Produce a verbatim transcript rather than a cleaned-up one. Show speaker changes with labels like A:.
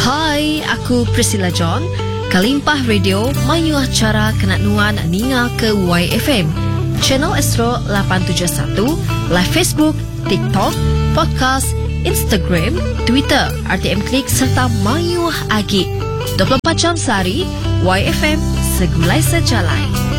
A: Hai, aku Priscilla John. Kalimpah Radio mayu acara kena nuan ninga ke Y F M. Channel Astro lapan tujuh satu, live Facebook, TikTok, podcast, Instagram, Twitter, R T M Klik serta mayu agi. dua puluh empat jam sehari, Y F M segulai sejalai.